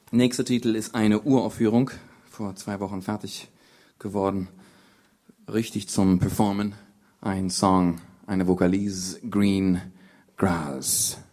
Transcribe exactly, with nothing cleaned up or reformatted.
Nächster Titel ist eine Uraufführung, vor zwei Wochen fertig geworden, richtig zum Performen. Ein Song, eine Vokalise, Green Grass.